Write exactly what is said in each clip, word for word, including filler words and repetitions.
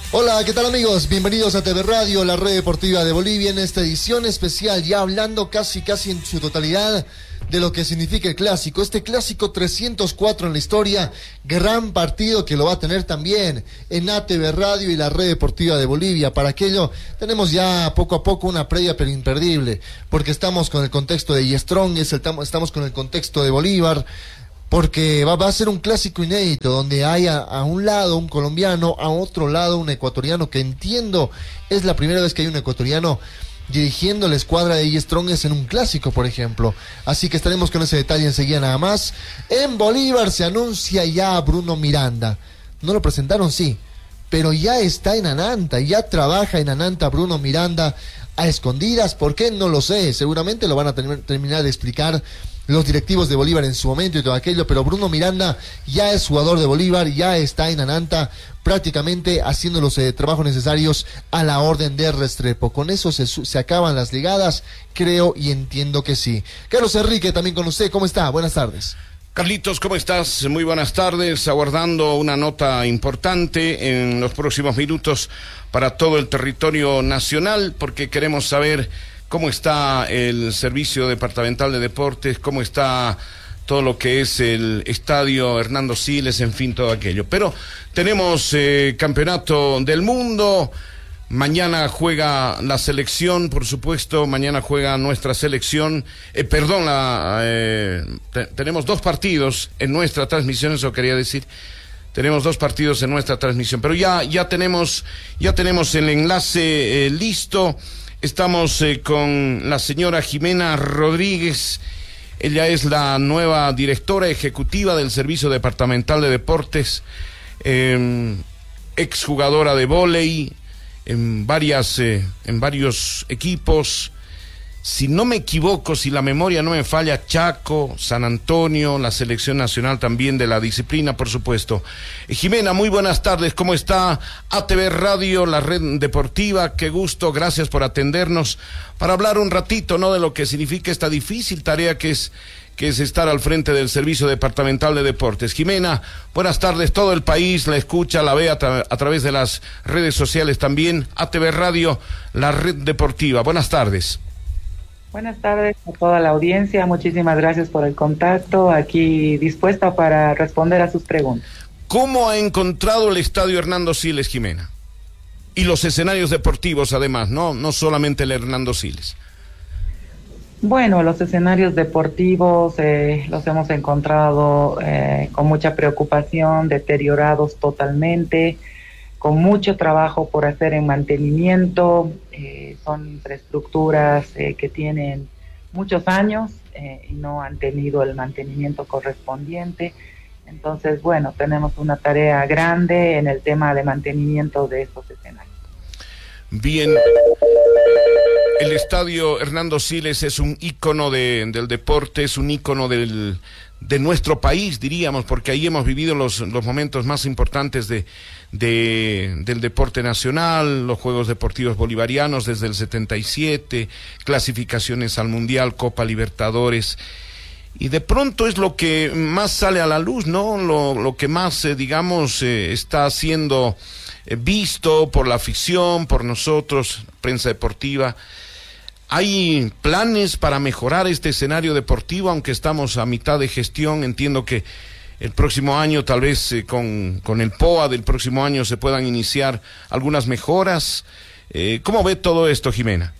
Hola, ¿qué tal amigos? Bienvenidos a T V Radio, la red deportiva de Bolivia, en esta edición especial, ya hablando casi casi en su totalidad de lo que significa el clásico. Este clásico trescientos cuatro en la historia, gran partido que lo va a tener también en A T V Radio y la red deportiva de Bolivia. Para aquello tenemos ya poco a poco una previa pero imperdible, porque estamos con el contexto de Yestrong, estamos con el contexto de Bolívar, porque va, va a ser un clásico inédito, donde hay a, a un lado un colombiano, a otro lado un ecuatoriano, que entiendo es la primera vez que hay un ecuatoriano dirigiendo la escuadra de Yestrong en un clásico, por ejemplo. Así que estaremos con ese detalle enseguida nada más. En Bolívar se anuncia ya a Bruno Miranda. No lo presentaron, sí, pero ya está en Ananta, ya trabaja en Ananta Bruno Miranda a escondidas. ¿Por qué? No lo sé, seguramente lo van a ter- terminar de explicar los directivos de Bolívar en su momento y todo aquello, pero Bruno Miranda ya es jugador de Bolívar, ya está en Ananta prácticamente haciendo los eh, trabajos necesarios a la orden de Restrepo. Con eso se, se acaban las ligadas, creo y entiendo que sí. Carlos Enrique, también con usted, ¿cómo está? Buenas tardes. Carlitos, ¿cómo estás? Muy buenas tardes, aguardando una nota importante en los próximos minutos para todo el territorio nacional, porque queremos saber cómo está el Servicio Departamental de Deportes, cómo está todo lo que es el Estadio Hernando Siles, en fin, todo aquello. Pero tenemos eh, Campeonato del Mundo, mañana juega la selección, por supuesto, mañana juega nuestra selección, eh, perdón, la, eh, te, tenemos dos partidos en nuestra transmisión, eso quería decir. Tenemos dos partidos en nuestra transmisión, pero ya, ya tenemos, ya tenemos el enlace eh, listo. Estamos eh, con la señora Jimena Rodríguez. Ella es la nueva directora ejecutiva del Servicio Departamental de Deportes, eh, exjugadora de vóley en varias, eh, en varios equipos. Si no me equivoco, si la memoria no me falla, Chaco, San Antonio, la selección nacional también de la disciplina, por supuesto. Eh, Jimena, muy buenas tardes, ¿cómo está? A T V Radio, la red deportiva, qué gusto, gracias por atendernos, para hablar un ratito, ¿no?, de lo que significa esta difícil tarea que es, que es estar al frente del Servicio Departamental de Deportes. Jimena, buenas tardes, todo el país la escucha, la ve a, tra- a través de las redes sociales también, A T V Radio, la red deportiva, buenas tardes. Buenas tardes a toda la audiencia, muchísimas gracias por el contacto, aquí dispuesta para responder a sus preguntas. ¿Cómo ha encontrado el Estadio Hernando Siles, Jimena? Y los escenarios deportivos, además, no, no solamente el Hernando Siles. Bueno, los escenarios deportivos eh, los hemos encontrado eh, con mucha preocupación, deteriorados totalmente, con mucho trabajo por hacer en mantenimiento. Eh, son infraestructuras eh, que tienen muchos años eh, y no han tenido el mantenimiento correspondiente. Entonces, bueno, tenemos una tarea grande en el tema de mantenimiento de estos escenarios. Bien, el Estadio Hernando Siles es un ícono de, del deporte, es un ícono del, de nuestro país, diríamos, porque ahí hemos vivido los, los momentos más importantes de, de, del deporte nacional, los Juegos Deportivos Bolivarianos desde el setenta y siete, clasificaciones al Mundial, Copa Libertadores, y de pronto es lo que más sale a la luz, ¿no? Lo, lo que más, eh, digamos, eh, está siendo eh, visto por la afición, por nosotros, prensa deportiva. ¿Hay planes para mejorar este escenario deportivo, aunque estamos a mitad de gestión? Entiendo que el próximo año, tal vez eh, con, con el P O A del próximo año, se puedan iniciar algunas mejoras. Eh, ¿Cómo ve todo esto, Jimena?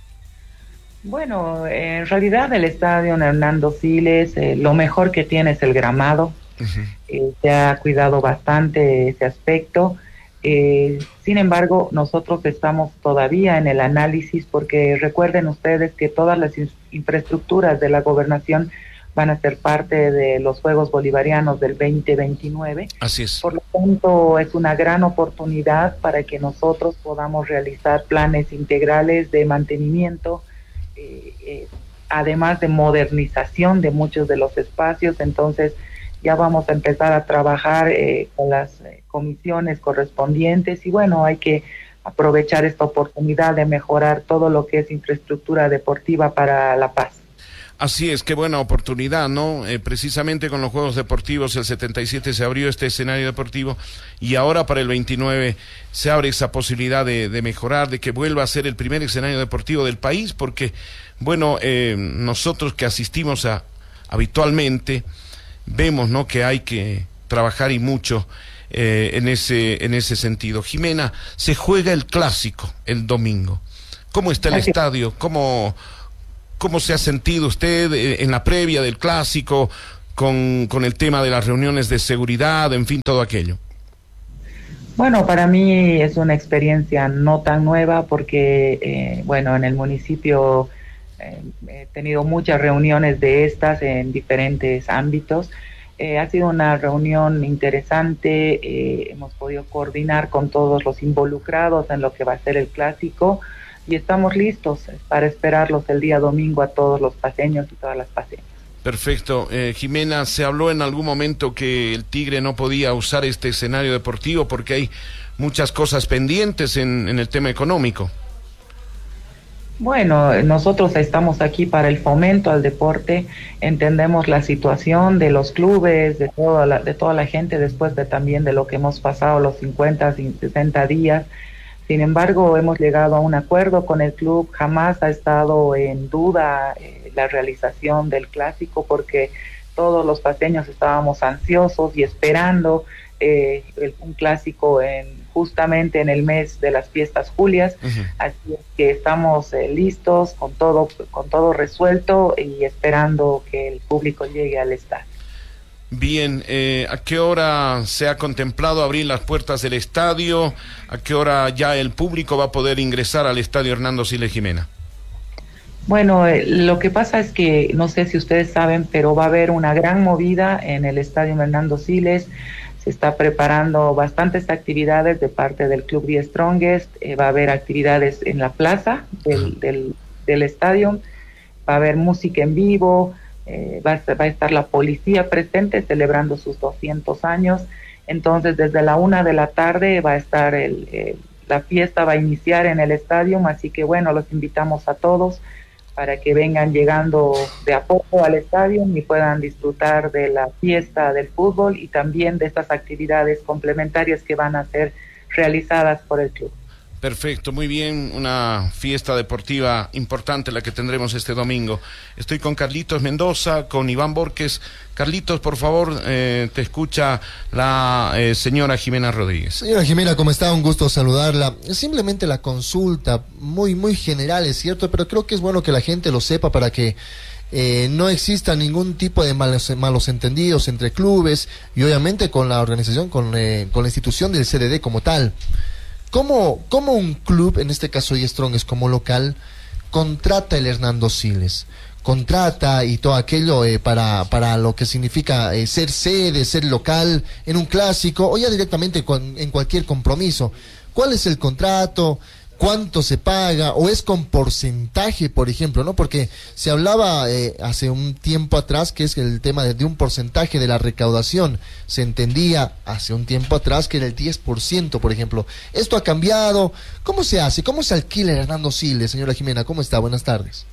Bueno, en realidad el estadio Hernando Siles, eh, lo mejor que tiene es el gramado. Uh-huh. Eh, se ha cuidado bastante ese aspecto. Eh, sin embargo, nosotros estamos todavía en el análisis, porque recuerden ustedes que todas las in- infraestructuras de la gobernación van a ser parte de los Juegos Bolivarianos del veinte veintinueve. Así es. Por lo tanto, es una gran oportunidad para que nosotros podamos realizar planes integrales de mantenimiento, eh, eh, además de modernización de muchos de los espacios. Entonces, ya vamos a empezar a trabajar eh, con las eh, comisiones correspondientes, y bueno, hay que aprovechar esta oportunidad de mejorar todo lo que es infraestructura deportiva para La Paz. Así es, qué buena oportunidad, ¿no? Eh, precisamente con los Juegos Deportivos, el setenta y siete se abrió este escenario deportivo y ahora para el veintinueve se abre esa posibilidad de, de mejorar, de que vuelva a ser el primer escenario deportivo del país, porque, bueno, eh, nosotros que asistimos a habitualmente, vemos, ¿no?, que hay que trabajar y mucho eh, en ese, en ese sentido. Jimena, se juega el clásico el domingo. ¿Cómo está el estadio? ¿Cómo... ¿Cómo se ha sentido usted en la previa del clásico con, con el tema de las reuniones de seguridad, en fin, todo aquello? Bueno, para mí es una experiencia no tan nueva porque, eh, bueno, en el municipio eh, he tenido muchas reuniones de estas en diferentes ámbitos. Eh, ha sido una reunión interesante, eh, hemos podido coordinar con todos los involucrados en lo que va a ser el clásico. Y estamos listos para esperarlos el día domingo a todos los paseños y todas las paseñas. Perfecto. Eh, Jimena, ¿se habló en algún momento que el Tigre no podía usar este escenario deportivo porque hay muchas cosas pendientes en, en el tema económico? Bueno, nosotros estamos aquí para el fomento al deporte, entendemos la situación de los clubes, de toda la, de toda la gente después de también de lo que hemos pasado los cincuenta, sesenta días. Sin embargo, hemos llegado a un acuerdo con el club, jamás ha estado en duda eh, la realización del clásico porque todos los paseños estábamos ansiosos y esperando eh, el, un clásico en justamente en el mes de las fiestas julias, uh-huh. Así es que estamos eh, listos, con todo, con todo resuelto y esperando que el público llegue al estadio. Bien, eh, ¿a qué hora se ha contemplado abrir las puertas del estadio? ¿A qué hora ya el público va a poder ingresar al estadio Hernando Siles Jimena? Bueno, eh, lo que pasa es que, no sé si ustedes saben, pero va a haber una gran movida en el estadio Hernando Siles. Se está preparando bastantes actividades de parte del Club The Strongest. Eh, va a haber actividades en la plaza del, del, del estadio. Va a haber música en vivo. Eh, va, a, va a estar la policía presente celebrando sus doscientos años. Entonces desde la una de la tarde va a estar el, el, la fiesta va a iniciar en el estadio, así que bueno, los invitamos a todos para que vengan llegando de a poco al estadio y puedan disfrutar de la fiesta del fútbol y también de estas actividades complementarias que van a ser realizadas por el club. Perfecto, muy bien, una fiesta deportiva importante la que tendremos este domingo. Estoy con Carlitos Mendoza, con Iván Borges. Carlitos, por favor, eh, te escucha la eh, señora Jimena Rodríguez. Señora Jimena, ¿cómo está? Un gusto saludarla. Simplemente la consulta, muy, muy general, es cierto, pero creo que es bueno que la gente lo sepa para que eh, no exista ningún tipo de malos, malos entendidos entre clubes y obviamente con la organización, con, eh, con la institución del C D D como tal. ¿Cómo, cómo un club, en este caso The Strongest como local, contrata el Hernando Siles? Contrata y todo aquello eh, para, para lo que significa eh, ser sede, ser local en un clásico o ya directamente con, en cualquier compromiso. ¿Cuál es el contrato? ¿Cuánto se paga? ¿O es con porcentaje, por ejemplo? ¿No? Porque se hablaba eh, hace un tiempo atrás que es el tema de, de un porcentaje de la recaudación. Se entendía hace un tiempo atrás que era el diez por ciento, por ejemplo. ¿Esto ha cambiado? ¿Cómo se hace? ¿Cómo se alquila el Hernando Siles? Señora Jimena, ¿cómo está? Buenas tardes.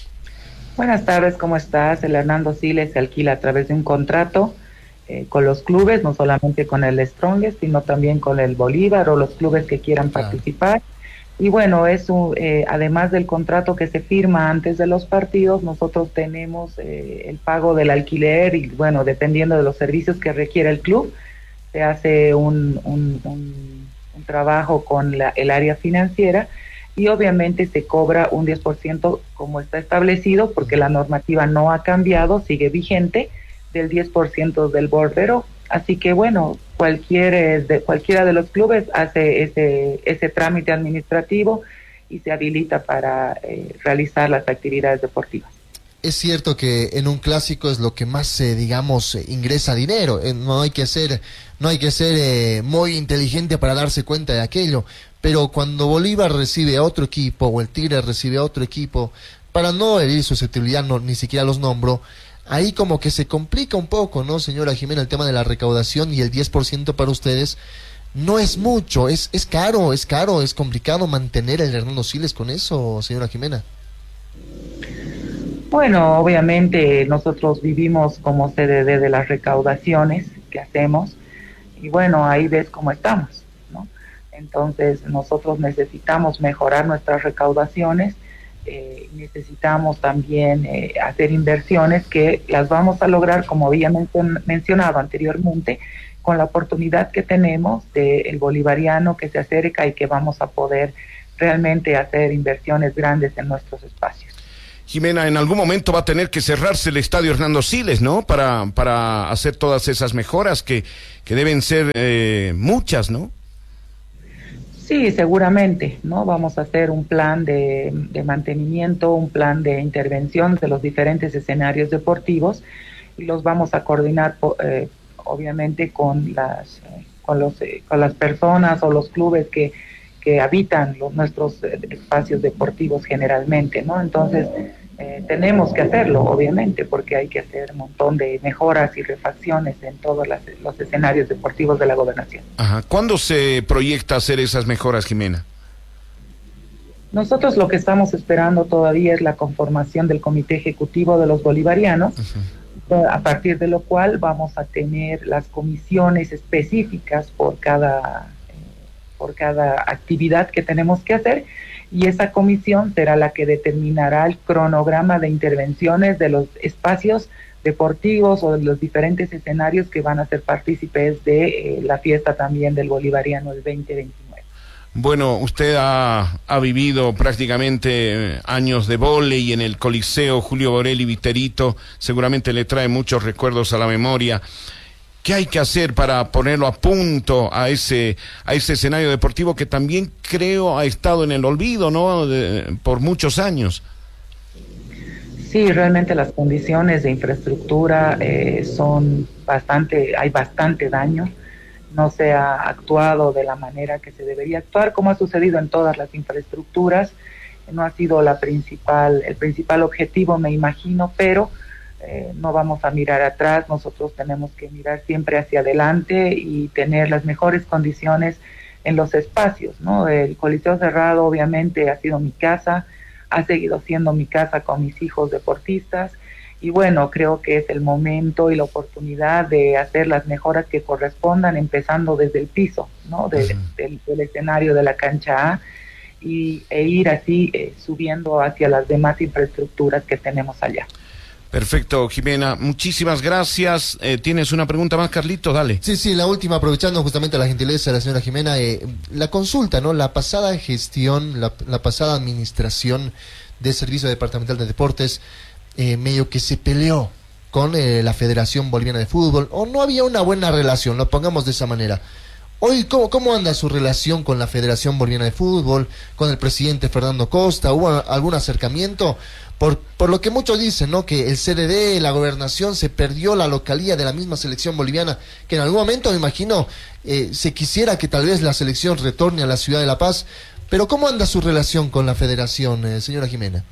Buenas tardes, ¿cómo estás? El Hernando Siles se alquila a través de un contrato eh, con los clubes, no solamente con el Strongest, sino también con el Bolívar o los clubes que quieran claro. participar. Y bueno, eso, eh, además del contrato que se firma antes de los partidos, nosotros tenemos eh, el pago del alquiler y bueno, dependiendo de los servicios que requiere el club, se hace un, un, un, un trabajo con la, el área financiera y obviamente se cobra un diez por ciento como está establecido, porque la normativa no ha cambiado, sigue vigente, del diez por ciento del bordero. Así que bueno, cualquier de, cualquiera de los clubes hace ese, ese trámite administrativo y se habilita para eh, realizar las actividades deportivas. Es cierto que en un clásico es lo que más, eh, digamos, eh, ingresa dinero. Eh, no hay que ser, no hay que ser eh, muy inteligente para darse cuenta de aquello. Pero cuando Bolívar recibe a otro equipo o el Tigre recibe a otro equipo, para no herir susceptibilidad, no, ni siquiera los nombro, ahí como que se complica un poco, ¿no, señora Jimena? El tema de la recaudación y el diez por ciento para ustedes no es mucho, es, es caro, es caro, es complicado mantener el Hernando Siles con eso, señora Jimena. Bueno, obviamente nosotros vivimos como C D D de las recaudaciones que hacemos y bueno, ahí ves cómo estamos, ¿no? Entonces nosotros necesitamos mejorar nuestras recaudaciones, eh, necesitamos también eh, hacer inversiones que las vamos a lograr, como había men- mencionado anteriormente, con la oportunidad que tenemos del bolivariano que se acerca y que vamos a poder realmente hacer inversiones grandes en nuestros espacios. Jimena, en algún momento va a tener que cerrarse el estadio Hernando Siles, ¿no? Para, para hacer todas esas mejoras que, que deben ser eh, muchas, ¿no? Sí, seguramente, ¿no? Vamos a hacer un plan de, de mantenimiento, un plan de intervención de los diferentes escenarios deportivos y los vamos a coordinar, eh, obviamente, con las, eh, con, los, eh, con las personas o los clubes que, que habitan los, nuestros eh, espacios deportivos generalmente, ¿no? Entonces, eh, tenemos que hacerlo, obviamente, porque hay que hacer un montón de mejoras y refacciones en todos las, los escenarios deportivos de la gobernación. Ajá. ¿Cuándo se proyecta hacer esas mejoras, Jimena? Nosotros lo que estamos esperando todavía es la conformación del comité ejecutivo de los bolivarianos, uh-huh. a partir de lo cual vamos a tener las comisiones específicas por cada, eh, por cada actividad que tenemos que hacer, y esa comisión será la que determinará el cronograma de intervenciones de los espacios deportivos o de los diferentes escenarios que van a ser partícipes de eh, la fiesta también del bolivariano el veinte veintinueve. Bueno, usted ha, ha vivido prácticamente años de vóley en el Coliseo Julio Borelli Viterito, seguramente le trae muchos recuerdos a la memoria. ¿Qué hay que hacer para ponerlo a punto a ese a ese escenario deportivo que también creo ha estado en el olvido, ¿no? De, por muchos años. Sí, realmente las condiciones de infraestructura eh, son bastante, hay bastante daño. No se ha actuado de la manera que se debería actuar, como ha sucedido en todas las infraestructuras. No ha sido la principal, el principal objetivo, me imagino, pero Eh, no vamos a mirar atrás, nosotros tenemos que mirar siempre hacia adelante y tener las mejores condiciones en los espacios, ¿no? El Coliseo Cerrado obviamente ha sido mi casa, ha seguido siendo mi casa con mis hijos deportistas y bueno, creo que es el momento y la oportunidad de hacer las mejoras que correspondan, empezando desde el piso, ¿no? De, uh-huh. del, del escenario de la cancha A y, e ir así eh, subiendo hacia las demás infraestructuras que tenemos allá. Perfecto, Jimena, muchísimas gracias. Eh, ¿Tienes una pregunta más, Carlitos? Dale. Sí, sí, la última, aprovechando justamente la gentileza de la señora Jimena, eh, la consulta, ¿no? La pasada gestión, la, la pasada administración del Servicio Departamental de Deportes, eh, medio que se peleó con eh, la Federación Boliviana de Fútbol, o no había una buena relación, lo pongamos de esa manera. Hoy, ¿cómo, cómo anda su relación con la Federación Boliviana de Fútbol, con el presidente Fernando Costa? ¿Hubo algún acercamiento? Por, por lo que muchos dicen, ¿no? Que el C D D, la gobernación, se perdió la localía de la misma selección boliviana, que en algún momento, me imagino, eh, se quisiera que tal vez la selección retorne a la ciudad de La Paz. Pero ¿cómo anda su relación con la Federación, eh, señora Jimena?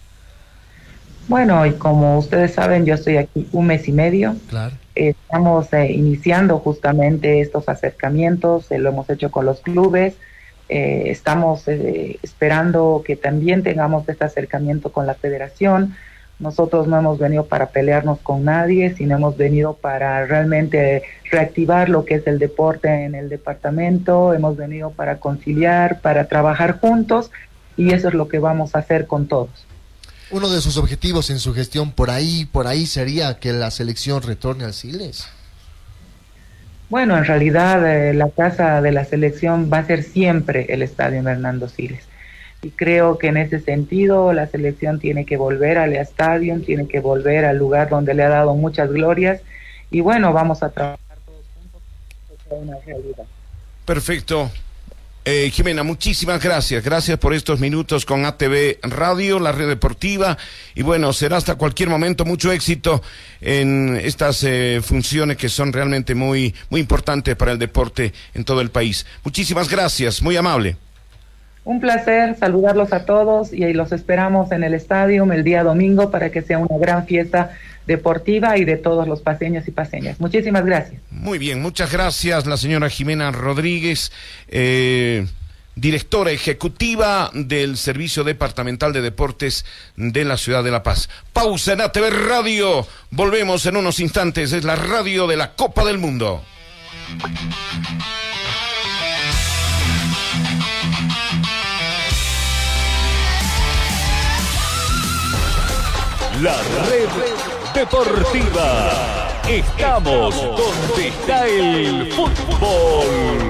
Bueno, y como ustedes saben, yo estoy aquí un mes y medio. Claro. Estamos eh, iniciando justamente estos acercamientos, eh, lo hemos hecho con los clubes. Eh, estamos eh, esperando que también tengamos este acercamiento con la federación. Nosotros no hemos venido para pelearnos con nadie, sino hemos venido para realmente reactivar lo que es el deporte en el departamento, hemos venido para conciliar, para trabajar juntos, y eso es lo que vamos a hacer con todos. Uno de sus objetivos en su gestión por ahí, por ahí sería que la selección retorne al Siles. Bueno, en realidad eh, la casa de la selección va a ser siempre el estadio Hernando Siles. Y creo que en ese sentido la selección tiene que volver al estadio, tiene que volver al lugar donde le ha dado muchas glorias. Y bueno, vamos a trabajar todos juntos para que sea una realidad. Perfecto. Eh, Jimena, muchísimas gracias. Gracias por estos minutos con A T V Radio, la red deportiva. Y bueno, será hasta cualquier momento. Mucho éxito en estas eh, funciones que son realmente muy, muy importantes para el deporte en todo el país. Muchísimas gracias, muy amable. Un placer saludarlos a todos y los esperamos en el estadio el día domingo para que sea una gran fiesta deportiva y de todos los paseños y paseñas. Muchísimas gracias. Muy bien, muchas gracias la señora Jimena Rodríguez, eh, directora ejecutiva del Servicio Departamental de Deportes de la Ciudad de La Paz. Pausa en A T V Radio. Volvemos en unos instantes. Es la radio de la Copa del Mundo. La red deportiva. Estamos donde está el fútbol.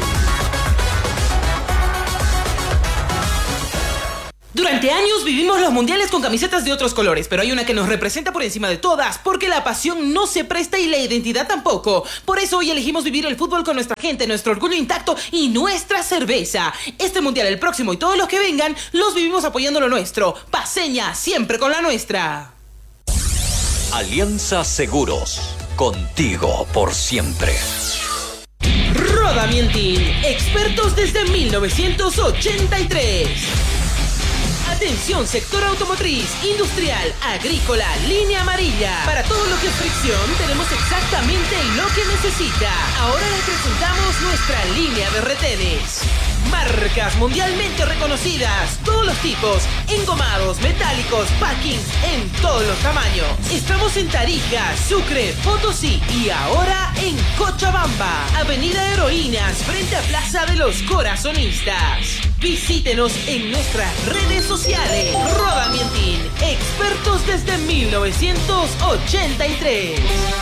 Durante años vivimos los mundiales con camisetas de otros colores, pero hay una que nos representa por encima de todas, porque la pasión no se presta y la identidad tampoco. Por eso hoy elegimos vivir el fútbol con nuestra gente, nuestro orgullo intacto y nuestra cerveza. Este mundial, el próximo y todos los que vengan, los vivimos apoyando lo nuestro. Paceña, siempre con la nuestra. Alianza Seguros, contigo por siempre. Rodamientin, expertos desde mil novecientos ochenta y tres. Atención, sector automotriz, industrial, agrícola, línea amarilla. Para todo lo que es fricción, tenemos exactamente lo que necesita. Ahora les presentamos nuestra línea de retenes. Marcas mundialmente reconocidas, todos los tipos, engomados, metálicos, packings, en todos los tamaños. Estamos en Tarija, Sucre, Potosí y ahora en Cochabamba. Avenida Heroínas, frente a Plaza de los Corazonistas. Visítenos en nuestras redes sociales. Rodamientin, expertos desde mil novecientos ochenta y tres.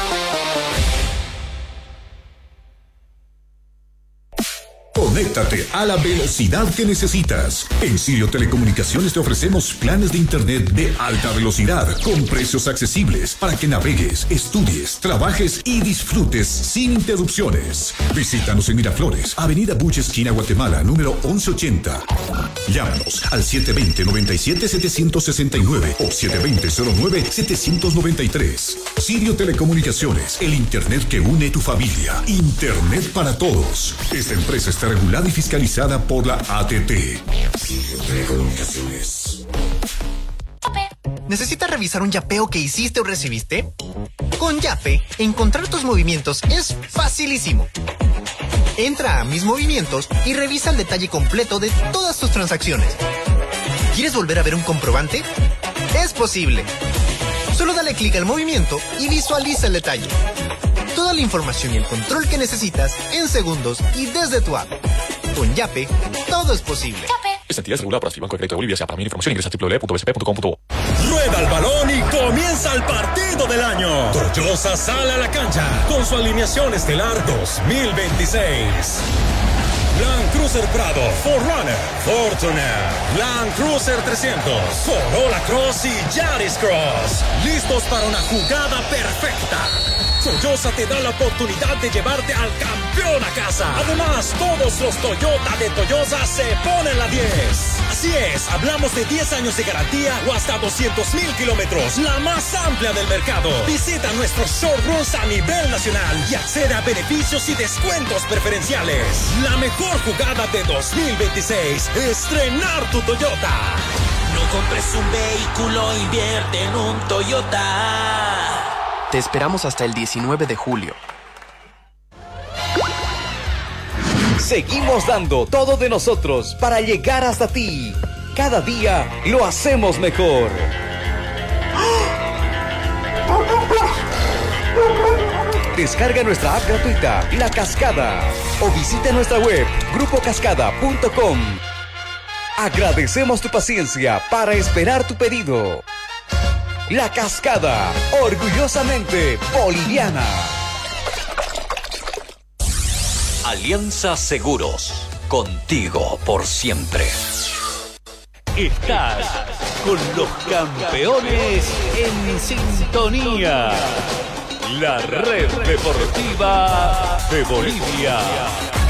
Conéctate a la velocidad que necesitas. En Sirio Telecomunicaciones te ofrecemos planes de internet de alta velocidad con precios accesibles para que navegues, estudies, trabajes y disfrutes sin interrupciones. Visítanos en Miraflores, Avenida Buche, esquina Guatemala, número once ochenta. Llámanos al siete dos cero, nueve siete, siete seis nueve o siete dos cero, cero nueve, siete nueve tres. Sirio Telecomunicaciones, el internet que une tu familia. Internet para todos. Esta empresa está regulada y fiscalizada por la A T T. Telecomunicaciones. ¿Necesitas revisar un yapeo que hiciste o recibiste? Con Yape, encontrar tus movimientos es facilísimo. Entra a Mis Movimientos y revisa el detalle completo de todas tus transacciones. ¿Quieres volver a ver un comprobante? Es posible. Solo dale clic al movimiento y visualiza el detalle. Toda la información y el control que necesitas en segundos y desde tu app. Con Yape, todo es posible. Esta entidad es regulada por Banco de Crédito de Bolivia. Para mayor información ingresa a doble u doble u doble u punto b c p punto com punto bo. Rueda el balón y comienza el partido del año. Toyosa sale a la cancha con su alineación estelar dos mil veintiséis. Land Cruiser Prado, cuatro runner, Fortuner, Land Cruiser trescientos, Corolla Cross y Yaris Cross. Listos para una jugada perfecta. Toyosa te da la oportunidad de llevarte al campeón a casa. Además, todos los Toyota de Toyosa se ponen la diez. Así es, hablamos de diez años de garantía o hasta doscientos mil kilómetros, la más amplia del mercado. Visita nuestros showrooms a nivel nacional y accede a beneficios y descuentos preferenciales. La mejor jugada de dos mil veintiséis, estrenar tu Toyota. No compres un vehículo, invierte en un Toyota. Te esperamos hasta el diecinueve de julio. Seguimos dando todo de nosotros para llegar hasta ti. Cada día lo hacemos mejor. Descarga nuestra app gratuita, La Cascada, o visita nuestra web, grupo cascada punto com. Agradecemos tu paciencia para esperar tu pedido. La Cascada, orgullosamente boliviana. Alianza Seguros, contigo por siempre. Estás con los campeones en sintonía. La red deportiva de Bolivia.